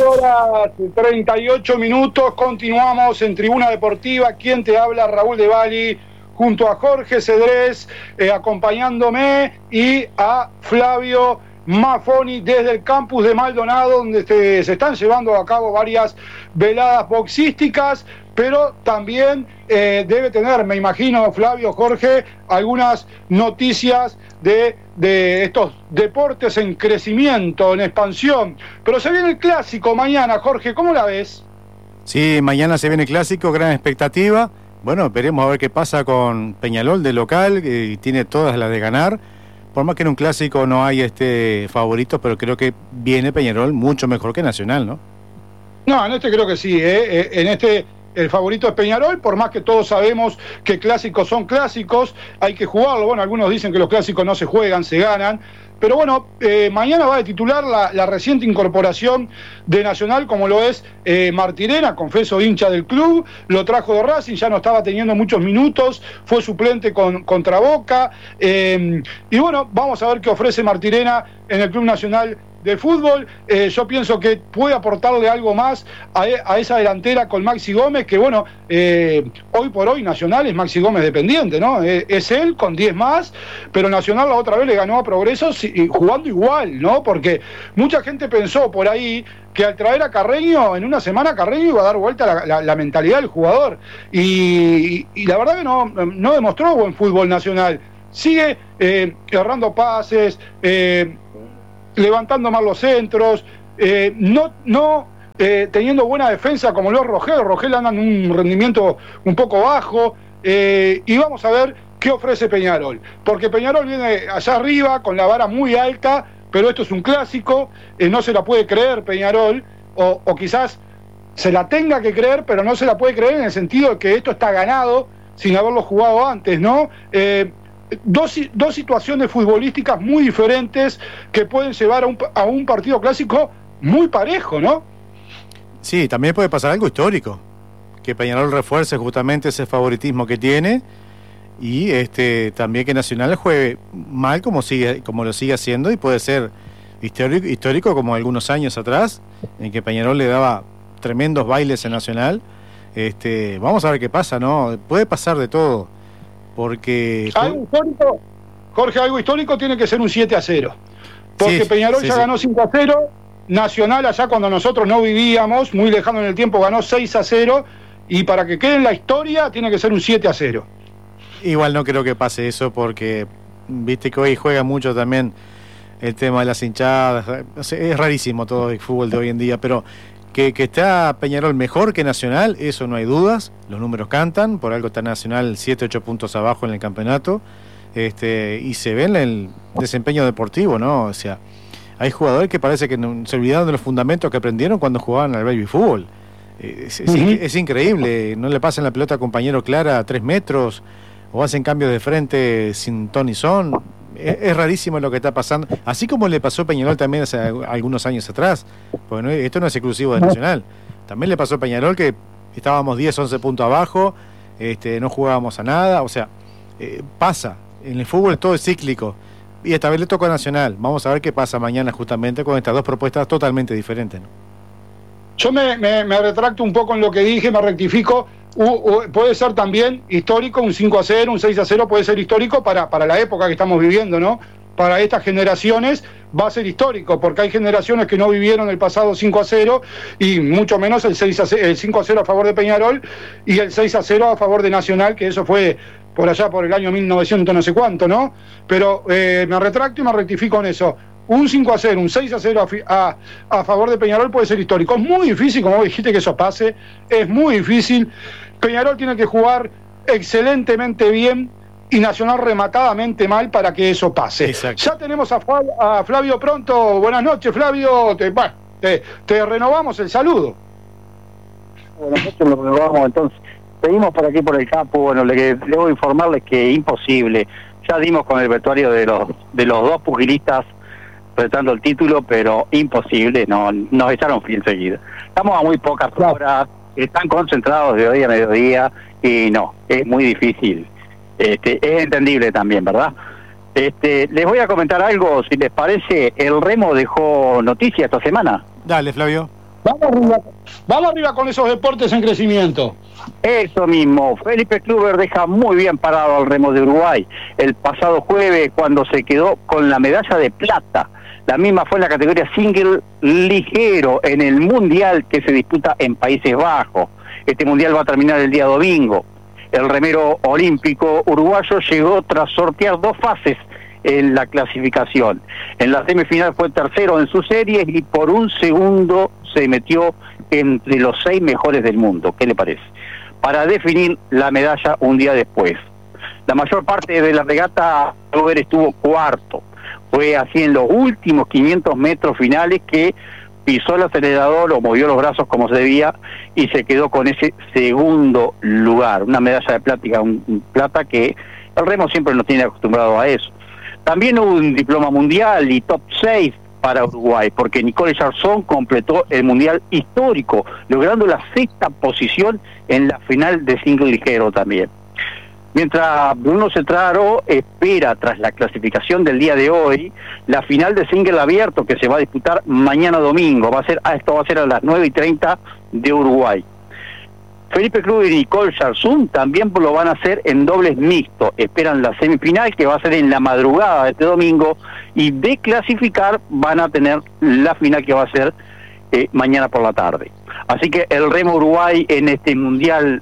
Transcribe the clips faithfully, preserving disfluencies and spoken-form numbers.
horas treinta y ocho minutos, continuamos en Tribuna Deportiva. Quien te habla, Raúl de Bali, junto a Jorge Cedrés, eh, acompañándome, y a Flavio Mafoni desde el campus de Maldonado, donde te, se están llevando a cabo varias veladas boxísticas, pero también eh, debe tener, me imagino, Flavio, Jorge, algunas noticias de, de estos deportes en crecimiento, en expansión. Pero se viene el clásico mañana, Jorge, ¿cómo la ves? Sí, mañana se viene el clásico, gran expectativa. Bueno, esperemos a ver qué pasa con Peñarol de local, que tiene todas las de ganar. Por más que en un clásico no hay este favoritos, pero creo que viene Peñarol mucho mejor que Nacional, ¿no? No, en este creo que sí, ¿eh? En este el favorito es Peñarol, por más que todos sabemos que clásicos son clásicos, hay que jugarlo. Bueno, algunos dicen que los clásicos no se juegan, se ganan. Pero bueno, eh, mañana va de titular la, la reciente incorporación de Nacional, como lo es eh, Martirena, confeso hincha del club, lo trajo de Racing, ya no estaba teniendo muchos minutos, fue suplente con, contra Boca, eh, y bueno, vamos a ver qué ofrece Martirena en el Club Nacional de Fútbol. Eh, yo pienso que puede aportarle algo más a, a esa delantera con Maxi Gómez, que bueno, eh, hoy por hoy Nacional es Maxi Gómez dependiente, ¿no? Eh, es él con diez más, pero Nacional la otra vez le ganó a Progreso y jugando igual, ¿no? Porque mucha gente pensó por ahí que al traer a Carreño, en una semana Carreño iba a dar vuelta la, la, la mentalidad del jugador, y, y la verdad que no, no demostró buen fútbol Nacional. Sigue eh, errando pases, eh, levantando mal los centros, eh, no, no eh, teniendo buena defensa como lo es Rogel. Rogel anda en un rendimiento un poco bajo, eh, y vamos a ver qué ofrece Peñarol, porque Peñarol viene allá arriba con la vara muy alta, pero esto es un clásico, eh, no se la puede creer Peñarol, o, o quizás se la tenga que creer, pero no se la puede creer en el sentido de que esto está ganado sin haberlo jugado antes, ¿no? Eh, Dos, dos situaciones futbolísticas muy diferentes que pueden llevar a un, a un partido clásico muy parejo, ¿no? Sí, también puede pasar algo histórico, que Peñarol refuerce justamente ese favoritismo que tiene, y este también que Nacional juegue mal como sigue como lo sigue haciendo, y puede ser histórico, histórico como algunos años atrás, en que Peñarol le daba tremendos bailes en Nacional. Este, vamos a ver qué pasa, ¿no? Puede pasar de todo. Porque algo histórico, Jorge, algo histórico tiene que ser un siete a cero, porque sí, Peñarol sí, ya sí. ganó cinco a cero, Nacional allá cuando nosotros no vivíamos, muy lejano en el tiempo, ganó seis a cero, y para que quede en la historia tiene que ser un siete a cero. Igual no creo que pase eso, porque viste que hoy juega mucho también el tema de las hinchadas, es rarísimo todo el fútbol de hoy en día, pero Que, que está Peñarol mejor que Nacional, eso no hay dudas, los números cantan, por algo está Nacional siete, ocho puntos abajo en el campeonato, este, y se ve en el desempeño deportivo, ¿no? O sea, hay jugadores que parece que no, se olvidaron de los fundamentos que aprendieron cuando jugaban al baby fútbol. Es, es, uh-huh. es increíble, no le pasan la pelota a compañero clara a tres metros, o hacen cambios de frente sin ton ni son. Es, es rarísimo lo que está pasando, así como le pasó a Peñarol también hace algunos años atrás, porque no, esto no es exclusivo de Nacional, también le pasó a Peñarol que estábamos diez, once puntos abajo, este, no jugábamos a nada, o sea, eh, pasa, en el fútbol todo es cíclico, y esta vez le tocó a Nacional. Vamos a ver qué pasa mañana justamente con estas dos propuestas totalmente diferentes, ¿no? Yo me, me, me retracto un poco en lo que dije, me rectifico. Uh, uh, puede ser también histórico, un cinco a cero, un seis a cero puede ser histórico para, para la época que estamos viviendo, ¿no? Para estas generaciones va a ser histórico, porque hay generaciones que no vivieron el pasado cinco a cero, y mucho menos el, seis a cero, el cinco a cero a favor de Peñarol y el seis a cero a favor de Nacional, que eso fue por allá por el año mil novecientos no sé cuánto, ¿no? Pero eh, me retracto y me rectifico en eso. Un cinco a cero, un seis a cero a, a, a favor de Peñarol puede ser histórico. Es muy difícil, como vos dijiste, que eso pase. Es muy difícil. Peñarol tiene que jugar excelentemente bien y Nacional rematadamente mal para que eso pase. Exacto. Ya tenemos a, a Flavio pronto. Buenas noches, Flavio. Te, bueno, te, te renovamos el saludo. Buenas noches, lo renovamos entonces. Seguimos por aquí por el campo. Bueno, le debo informarles que imposible. Ya dimos con el vestuario de los de los dos pugilistas retando el título, pero imposible, no nos echaron frío enseguida. Estamos a muy pocas horas, están concentrados de hoy a mediodía, y no, es muy difícil. Este, es entendible también, ¿verdad? Este, les voy a comentar algo, si les parece. El Remo dejó noticia esta semana. Dale, Flavio. Vamos arriba, vamos arriba con esos deportes en crecimiento. Eso mismo, Felipe Kluber deja muy bien parado al remo de Uruguay el pasado jueves cuando se quedó con la medalla de plata. La misma fue en la categoría single ligero en el mundial que se disputa en Países Bajos. Este mundial va a terminar el día domingo. El remero olímpico uruguayo llegó tras sortear dos fases en la clasificación. En la semifinal fue tercero en su serie y por un segundo se metió entre los seis mejores del mundo. ¿Qué le parece? Para definir la medalla un día después. La mayor parte de la regata, Kluber estuvo cuarto. Fue así en los últimos quinientos metros finales que pisó el acelerador o movió los brazos como se debía y se quedó con ese segundo lugar. Una medalla de plata, un plata que el remo siempre nos tiene acostumbrado a eso. También hubo un diploma mundial y top seis para Uruguay, porque Nicole Jarzón completó el mundial histórico, logrando la sexta posición en la final de single ligero también. Mientras Bruno Cetraro espera, tras la clasificación del día de hoy, la final de single abierto que se va a disputar mañana domingo. Va a ser, ah, esto va a ser a las nueve y treinta de Uruguay. Felipe Kluber y Nicole Jarzón también lo van a hacer en dobles mixto. Esperan la semifinal que va a ser en la madrugada de este domingo y de clasificar van a tener la final que va a ser eh, mañana por la tarde. Así que el remo Uruguay en este mundial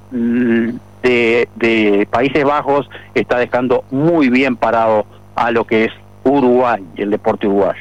de, de Países Bajos está dejando muy bien parado a lo que es Uruguay y el deporte uruguayo.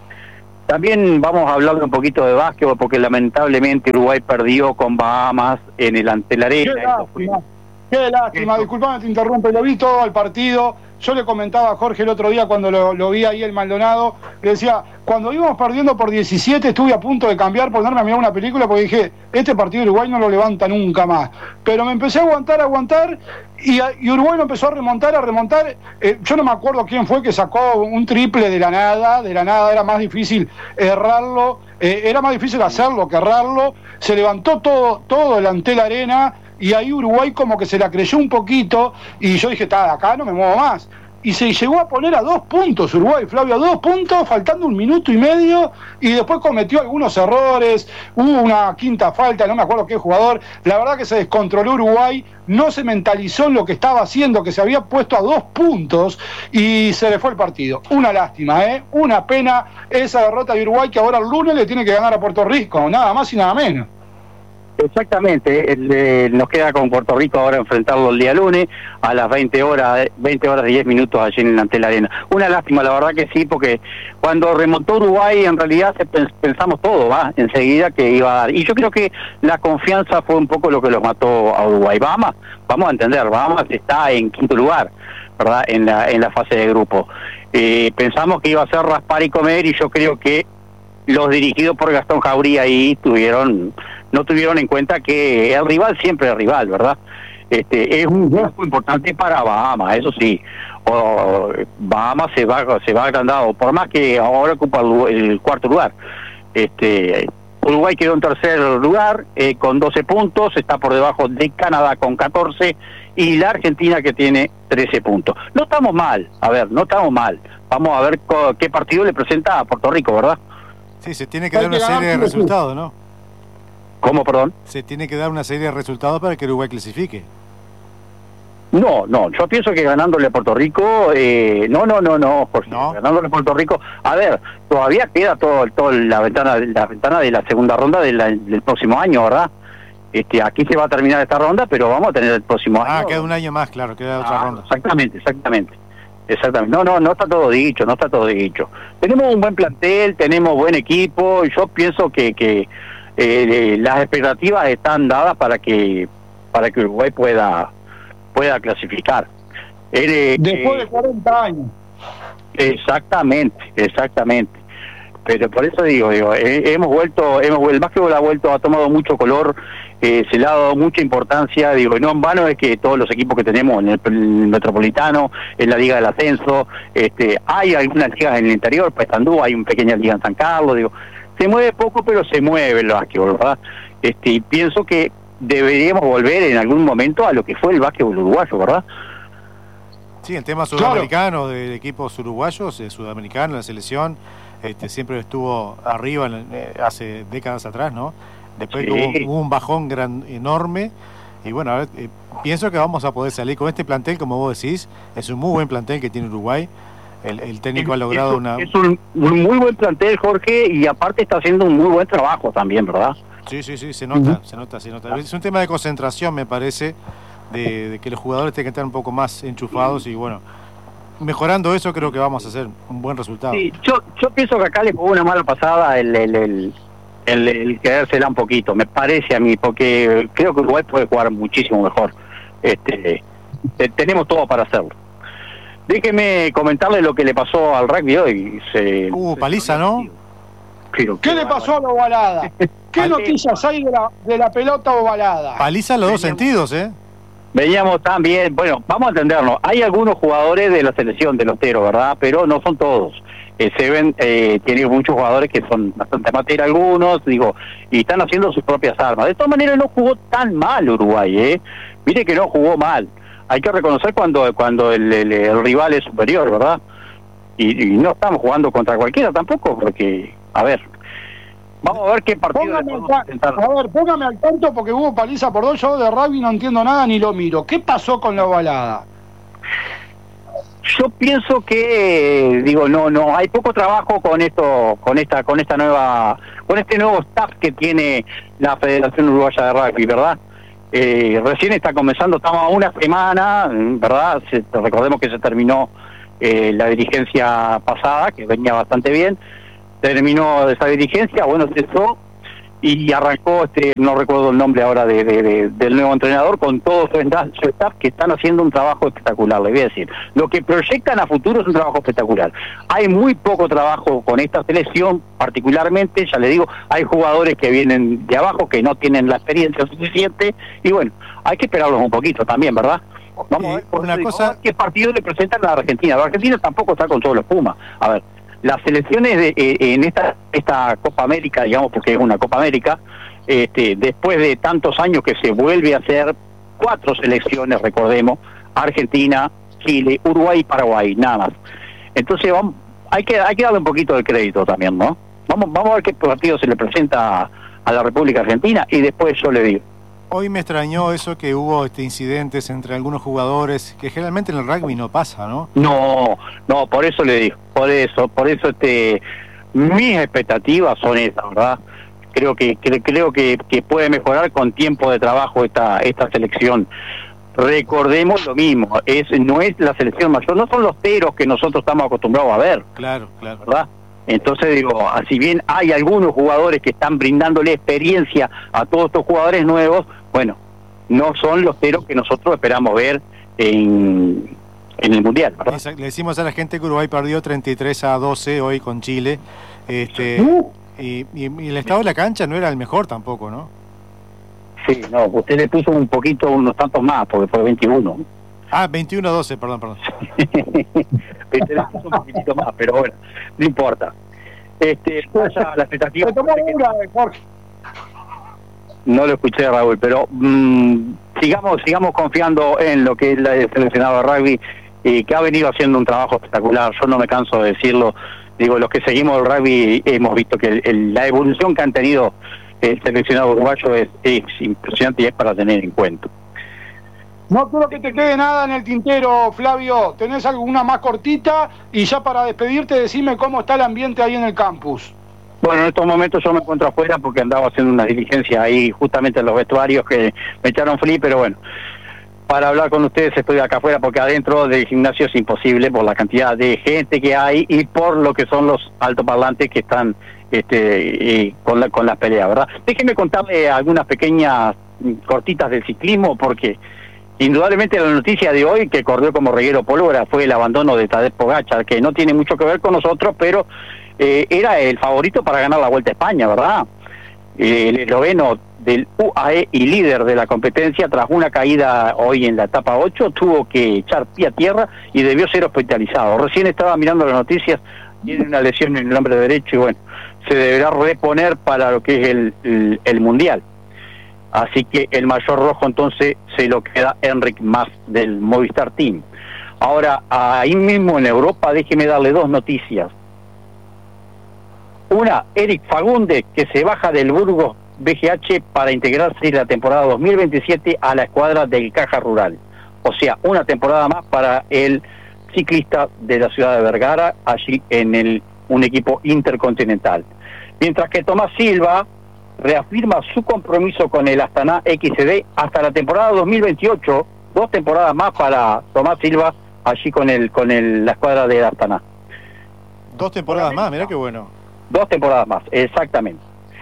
También vamos a hablar un poquito de básquetbol porque lamentablemente Uruguay perdió con Bahamas en el Antel Arena. Qué lástima, qué lástima, disculpame, te interrumpo, lo vi todo el partido. Yo le comentaba a Jorge el otro día cuando lo, lo vi ahí el Maldonado, le decía, cuando íbamos perdiendo por diecisiete estuve a punto de cambiar, ponerme a mirar una película porque dije, este partido de Uruguay no lo levanta nunca más. Pero me empecé a aguantar, a aguantar y, y Uruguay lo empezó a remontar, a remontar. Eh, yo no me acuerdo quién fue que sacó un triple de la nada, de la nada era más difícil errarlo, eh, era más difícil hacerlo que errarlo. Se levantó todo, todo el Antel Arena. Y ahí Uruguay como que se la creyó un poquito y yo dije, está, acá no me muevo más. Y se llegó a poner a dos puntos Uruguay, Flavio, a dos puntos, faltando un minuto y medio, y después cometió algunos errores, hubo una quinta falta, no me acuerdo qué jugador. La verdad que se descontroló Uruguay, no se mentalizó en lo que estaba haciendo, que se había puesto a dos puntos, y se le fue el partido. Una lástima, ¿eh? Una pena esa derrota de Uruguay, que ahora el lunes le tiene que ganar a Puerto Rico, nada más y nada menos. Exactamente, el, eh, nos queda con Puerto Rico ahora enfrentarlo el día lunes a las veinte horas, veinte horas diez minutos allí en el Antel Arena. Una lástima, la verdad que sí, porque cuando remontó Uruguay en realidad pensamos todo, va, enseguida que iba a dar. Y yo creo que la confianza fue un poco lo que los mató a Uruguay. Bahamas, vamos a entender, Bahamas está en quinto lugar, ¿verdad? En la, en la fase de grupo. Eh, pensamos que iba a ser raspar y comer y yo creo que los dirigidos por Gastón Jauregui ahí tuvieron... no tuvieron en cuenta que el rival siempre es rival, ¿verdad? Este es un grupo importante para Bahamas, eso sí. O, Bahamas se va se va agrandado, por más que ahora ocupa el, el cuarto lugar. Este Uruguay quedó en tercer lugar eh, con doce puntos, está por debajo de Canadá con catorce y la Argentina que tiene trece puntos. No estamos mal, a ver, no estamos mal. Vamos a ver qué partido le presenta a Puerto Rico, ¿verdad? Sí, se tiene que dar una serie de resultados, ¿no? ¿Cómo, perdón? Se tiene que dar una serie de resultados para que Uruguay clasifique. No, no, yo pienso que ganándole a Puerto Rico, eh, no, no, no, no, Jorge, ¿No? ganándole a Puerto Rico, a ver, todavía queda todo, todo la ventana, la ventana de la segunda ronda de la, del próximo año, ¿verdad? Este, aquí se va a terminar esta ronda, pero vamos a tener el próximo año. Ah, queda un año más, claro, queda otra ah, ronda. Exactamente, exactamente. Exactamente. No, no, no está todo dicho, no está todo dicho. Tenemos un buen plantel, tenemos buen equipo, y yo pienso que, que eh, las expectativas están dadas para que para que Uruguay pueda pueda clasificar. Eh, Después eh, de cuarenta años. Exactamente, exactamente. Pero por eso digo, digo eh, hemos vuelto, hemos el básquetbol ha vuelto, ha tomado mucho color, eh, se le ha dado mucha importancia, digo, no en vano es que todos los equipos que tenemos en el, el Metropolitano, en la Liga del Ascenso, este, hay algunas ligas en el interior, Paysandú, hay una pequeña liga en San Carlos, digo, se mueve poco pero se mueve el básquetbol, ¿verdad? Este, y pienso que deberíamos volver en algún momento a lo que fue el básquetbol uruguayo, ¿verdad? Sí, en temas sudamericanos, claro, de equipos uruguayos, eh, sudamericanos, la selección, este, siempre estuvo arriba en, eh, hace décadas atrás, ¿no? Después Sí. hubo, hubo un bajón gran, enorme, y bueno, a ver, eh, pienso que vamos a poder salir con este plantel, como vos decís, es un muy buen plantel que tiene Uruguay. El, el técnico es, ha logrado es, una... Es un, un muy buen plantel, Jorge, y aparte está haciendo un muy buen trabajo también, ¿verdad? Sí, sí, sí, se nota, uh-huh. se nota, se nota. Es un tema de concentración, me parece, de, de que los jugadores tienen que estar un poco más enchufados y bueno, mejorando eso creo que vamos a hacer un buen resultado. Sí, yo, yo pienso que acá le jugó una mala pasada el, el, el, el, el quedársela un poquito, me parece a mí, porque creo que Uruguay puede jugar muchísimo mejor. Este, te, tenemos todo para hacerlo. Déjeme comentarle lo que le pasó al rugby hoy. Se, uh, paliza, ¿no? Pero, ¿Qué, ¿Qué le pasó a la ovalada? ¿Qué noticias hay de la, de la pelota ovalada? Paliza en los dos sentidos, ¿eh? Veníamos tan bien, bueno, vamos a entendernos. Hay algunos jugadores de la selección de Lotero, ¿verdad? Pero no son todos. Eh, se ven, eh, tiene muchos jugadores que son bastante amateur algunos, digo, y están haciendo sus propias armas. De todas maneras no jugó tan mal Uruguay, ¿eh? Mire que no jugó mal. Hay que reconocer cuando cuando el, el, el rival es superior, ¿verdad? Y, y no estamos jugando contra cualquiera tampoco, porque, a ver, vamos a ver qué partido le podemos presentar. A ver, póngame al tanto porque hubo paliza por dos, yo de rugby no entiendo nada ni lo miro. ¿Qué pasó con la ovalada? Yo pienso que, digo, no, no, hay poco trabajo con esto, con esta, con esta nueva, con este nuevo staff que tiene la Federación Uruguaya de Rugby, ¿verdad? Eh, recién está comenzando, estamos a una semana, ¿verdad? Se, recordemos que se terminó eh, la dirigencia pasada, que venía bastante bien, terminó esa dirigencia, bueno, cesó y arrancó, este no recuerdo el nombre ahora de, de, de, del nuevo entrenador, con todo su staff, su staff que están haciendo un trabajo espectacular, le voy a decir. Lo que proyectan a futuro es un trabajo espectacular. Hay muy poco trabajo con esta selección, particularmente, ya le digo, hay jugadores que vienen de abajo, que no tienen la experiencia suficiente, y bueno, hay que esperarlos un poquito también, ¿verdad? Vamos a ver por una digo, cosa... qué partido le presentan a la Argentina. La Argentina tampoco está con todos los Pumas. A ver, las selecciones de, eh, en esta esta Copa América, digamos, porque es una Copa América, este, después de tantos años que se vuelve a hacer cuatro selecciones, recordemos, Argentina, Chile, Uruguay y Paraguay, nada más. Entonces vamos, hay que hay que darle un poquito de crédito también, ¿no? Vamos vamos a ver qué partido se le presenta a, a la República Argentina y después yo le digo. Hoy me extrañó eso que hubo este incidentes entre algunos jugadores, que generalmente en el rugby no pasa, ¿no? No, no, por eso le digo, por eso, por eso este, mis expectativas son esas, ¿verdad? Creo que, que creo que, que puede mejorar con tiempo de trabajo esta esta selección. Recordemos lo mismo, es no es la selección mayor, no son los teros que nosotros estamos acostumbrados a ver. Claro, claro. ¿Verdad? Entonces digo, si bien hay algunos jugadores que están brindándole experiencia a todos estos jugadores nuevos, bueno, no son los teros que nosotros esperamos ver en, en el Mundial, ¿verdad? Exacto. Le decimos a la gente que Uruguay perdió treinta y tres a doce hoy con Chile, este Uh. y, y, y el estado de la cancha no era el mejor tampoco, ¿no? Sí, no, usted le puso un poquito, unos tantos más, porque fue veintiuno. Ah, veintiuno a doce, perdón, perdón. Usted le puso un poquitito más, pero bueno, no importa. Este, vaya la expectativa. Se tomó una, Jorge. No lo escuché, Raúl, pero mmm, sigamos sigamos confiando en lo que es el seleccionado de rugby, y que ha venido haciendo un trabajo espectacular. Yo no me canso de decirlo. Digo, los que seguimos el rugby hemos visto que el, el, la evolución que han tenido el seleccionado uruguayo es, es impresionante y es para tener en cuenta. No quiero que te quede nada en el tintero, Flavio. ¿Tenés alguna más cortita? Y ya para despedirte, decime cómo está el ambiente ahí en el campus. Bueno, en estos momentos yo me encuentro afuera porque andaba haciendo una diligencia ahí justamente en los vestuarios que me echaron fli, pero bueno, para hablar con ustedes estoy acá afuera porque adentro del gimnasio es imposible por la cantidad de gente que hay y por lo que son los altoparlantes que están este eh, con, la, con las peleas, ¿verdad? Déjenme contarle algunas pequeñas cortitas del ciclismo porque indudablemente la noticia de hoy que corrió como reguero pólvora fue el abandono de Tadej Pogačar, que no tiene mucho que ver con nosotros, pero eh, era el favorito para ganar la Vuelta a España, ¿verdad? Eh, el esloveno del U A E y líder de la competencia, tras una caída hoy en la etapa ocho, tuvo que echar pie a tierra y debió ser hospitalizado. Recién estaba mirando las noticias, tiene una lesión en el hombro derecho y bueno, se deberá reponer para lo que es el, el, el Mundial. Así que el mayor rojo entonces se lo queda Enric Mas del Movistar Team. Ahora, ahí mismo en Europa, déjeme darle dos noticias. Una, Eric Fagundes, que se baja del Burgos B G H para integrarse en la temporada dos mil veintisiete a la escuadra del Caja Rural. O sea, una temporada más para el ciclista de la ciudad de Vergara, allí en el un equipo intercontinental. Mientras que Tomás Silva reafirma su compromiso con el Astana X C D hasta la temporada dos mil veintiocho, dos temporadas más para Tomás Silva allí con el con el, la escuadra de Astana. Dos temporadas más, mirá qué bueno. Dos temporadas más, exactamente.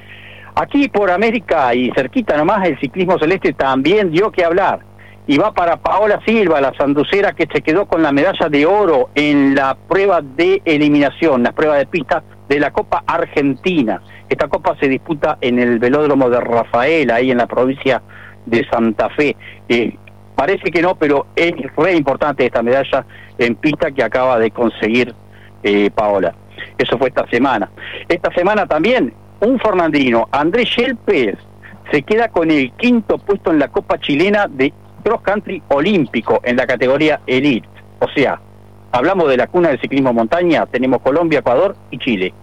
Aquí por América y cerquita nomás, el ciclismo celeste también dio que hablar. Y va para Paola Silva, la sanducera, que se quedó con la medalla de oro en la prueba de eliminación, la prueba de pista de la Copa Argentina. Esta copa se disputa en el velódromo de Rafael, ahí en la provincia de Santa Fe. Eh, parece que no, pero es re importante esta medalla en pista que acaba de conseguir eh, Paola. Eso fue esta semana. Esta semana también, un fernandino, Andrés Yelpes, se queda con el quinto puesto en la Copa Chilena de Cross Country Olímpico en la categoría Elite. O sea, hablamos de la cuna del ciclismo montaña, tenemos Colombia, Ecuador y Chile.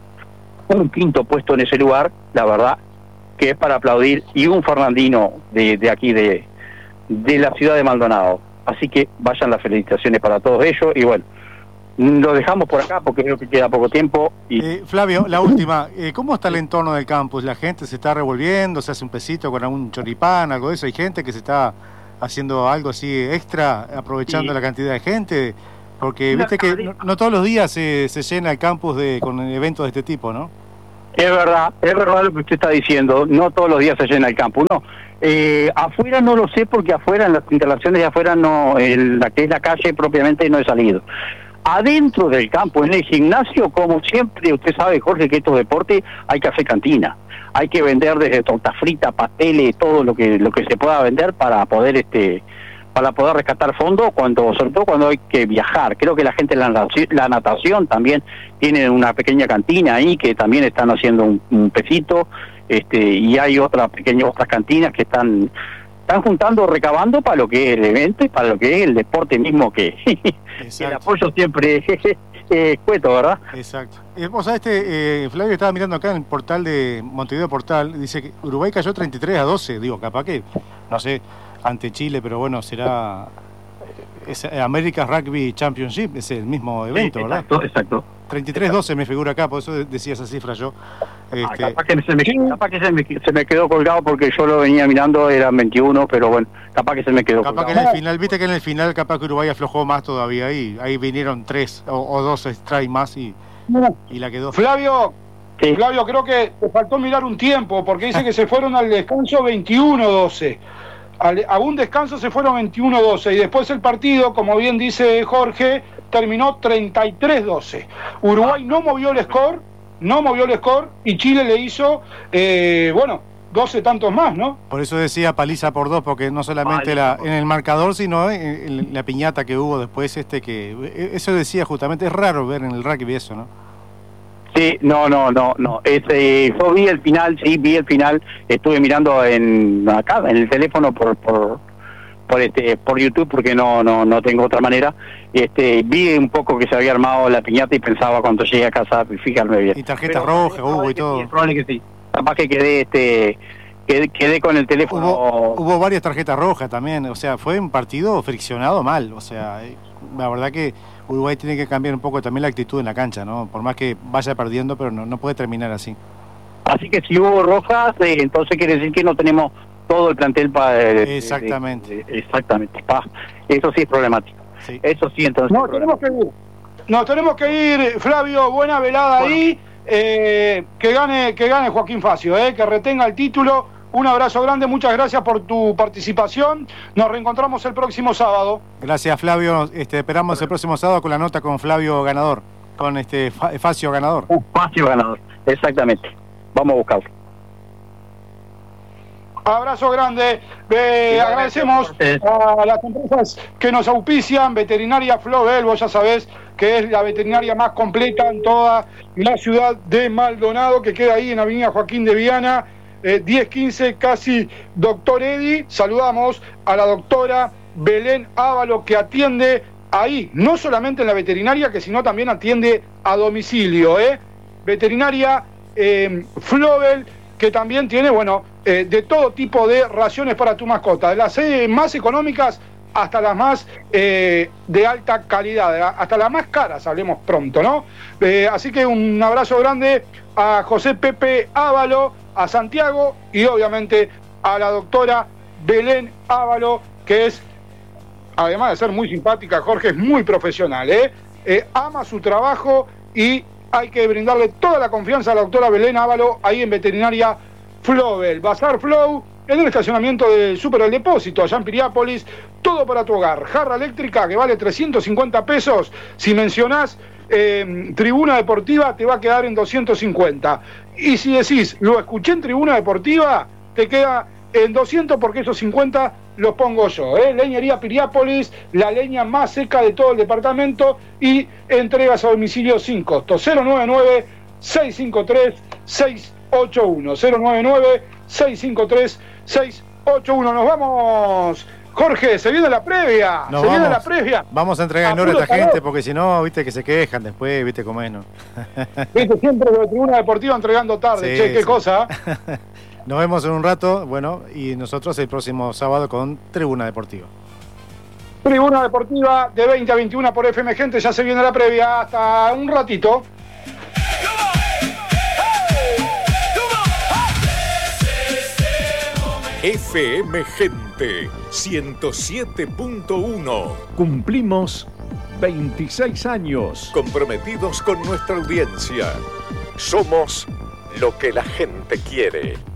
Un quinto puesto en ese lugar, la verdad, que es para aplaudir, y un fernandino de, de aquí, de, de la ciudad de Maldonado. Así que vayan las felicitaciones para todos ellos, y bueno, lo dejamos por acá porque creo que queda poco tiempo. Y... Eh, Flavio, la última, eh, ¿cómo está el entorno del campus? ¿La gente se está revolviendo, se hace un pesito con algún choripán, algo de eso? ¿Hay gente que se está haciendo algo así extra, aprovechando sí. la cantidad de gente? Porque viste que no, no todos los días se, se llena el campus de, con eventos de este tipo, ¿no? Es verdad, es verdad lo que usted está diciendo, no todos los días se llena el campus, no. Eh, afuera no lo sé porque afuera, en las instalaciones de afuera, no, en la que es la calle propiamente, no he salido. Adentro del campo, en el gimnasio, como siempre, usted sabe, Jorge, que estos deportes hay que hacer cantina. Hay que vender desde torta frita, pasteles, todo lo que lo que se pueda vender para poder este para poder rescatar fondos, cuando sobre todo cuando hay que viajar. Creo que la gente de la, la natación también tiene una pequeña cantina ahí que también están haciendo un, un pesito, este y hay otras pequeñas otras cantinas que están están juntando, recabando para lo que es el evento y para lo que es el deporte mismo, que, que el apoyo siempre es cueto, ¿verdad? Exacto. Eh, vos sabés, este, eh, Flavio, estaba mirando acá en el portal de Montevideo Portal, dice que Uruguay cayó treinta y tres a doce, digo, capaz que, no sé, ante Chile, pero bueno, será es America's Rugby Championship, es el mismo evento, sí, ¿verdad? Exacto, exacto. treinta y tres doce me figura acá, por eso decía esa cifra yo. Este... Ah, capaz que, se me, capaz que se, me, se me quedó colgado porque yo lo venía mirando, eran veintiuno, pero bueno, capaz que se me quedó capaz colgado. Que en el final, viste que en el final capaz que Uruguay aflojó más todavía ahí, ahí vinieron tres o, o dos strikes más y, y la quedó. Flavio, sí. Flavio, creo que te faltó mirar un tiempo, porque dice que se fueron al descanso veintiuno doce. A un descanso se fueron veintiuno doce y después el partido, como bien dice Jorge, terminó treinta y tres doce. Uruguay no movió el score, no movió el score y Chile le hizo, eh, bueno, doce tantos más, ¿no? Por eso decía paliza por dos, porque no solamente la, en el marcador, sino en, en la piñata que hubo después, este que eso decía justamente, es raro ver en el rugby eso, ¿no? Sí, no, no, no, no. Este, yo vi el final, sí, vi el final. Estuve mirando en acá, en el teléfono por por por este por YouTube, porque no no no tengo otra manera. Este, vi un poco que se había armado la piñata y pensaba cuando llegué a casa fijarme bien. Y tarjeta roja hubo y todo. Sí, probable que sí. Capaz que quedé este quedé, quedé con el teléfono. Hubo, hubo varias tarjetas rojas también, o sea, fue un partido friccionado mal, o sea, la verdad que Uruguay tiene que cambiar un poco también la actitud en la cancha, ¿no? Por más que vaya perdiendo, pero no, no puede terminar así. Así que si hubo rojas, eh, entonces quiere decir que no tenemos todo el plantel para... Eh, exactamente. De, de, exactamente. Pa, eso sí es problemático. Sí. Eso sí, entonces... No, tenemos que ir. No, tenemos que ir, Flavio, buena velada bueno. ahí. Eh, que gane que gane Joaquín Facio, eh, que retenga el título. Un abrazo grande, muchas gracias por tu participación. Nos reencontramos el próximo sábado. Gracias, Flavio. Este, esperamos el próximo sábado con la nota con Flavio ganador, con este Facio ganador. Uh, Facio ganador, exactamente. Vamos a buscarlo. Abrazo grande. Eh, agradecemos a las empresas que nos auspician. Veterinaria Flobel, vos ya sabés que es la veterinaria más completa en toda la ciudad de Maldonado, que queda ahí en Avenida Joaquín de Viana. Eh, diez quince, casi Doctor Eddy. Saludamos a la doctora Belén Ávalo, que atiende ahí, no solamente en la veterinaria, que sino también atiende a domicilio. ¿eh? Veterinaria eh, Flobel, que también tiene, bueno, eh, de todo tipo de raciones para tu mascota, de las eh, más económicas hasta las más eh, de alta calidad, hasta las más caras, hablemos pronto, ¿no? Eh, así que un abrazo grande a José Pepe Ávalo, a Santiago y obviamente a la doctora Belén Ávalo, que es, además de ser muy simpática, Jorge, es muy profesional, ¿eh? Eh, ama su trabajo y hay que brindarle toda la confianza a la doctora Belén Ávalo ahí en Veterinaria Flobel. Bazar Flow, en el estacionamiento del Super El Depósito, allá en Piriápolis, todo para tu hogar. Jarra eléctrica que vale trescientos cincuenta pesos. Si mencionás eh, Tribuna Deportiva, te va a quedar en doscientos cincuenta. Y si decís, lo escuché en Tribuna Deportiva, te queda en doscientos porque esos cincuenta los pongo yo. ¿eh? Leñería Piriápolis, la leña más seca de todo el departamento y entregas a domicilio sin costo. cero nueve nueve, seis cinco tres, seis ocho uno. cero nueve nueve, seis cinco tres, seis ocho uno. Nos vamos, Jorge, se viene la previa. Nos se vamos, viene la previa. Vamos a entregar en hora a esta gente porque si no, viste que se quejan después, viste cómo es, ¿no? Viste, siempre lo de Tribuna Deportiva entregando tarde. Sí, che, qué sí. cosa. Nos vemos en un rato, bueno, y nosotros el próximo sábado con Tribuna Deportiva. Tribuna Deportiva de veinte a veintiuno por F M, gente, ya se viene la previa, hasta un ratito. F M Gente ciento siete punto uno. Cumplimos veintiséis años. Comprometidos con nuestra audiencia. Somos lo que la gente quiere.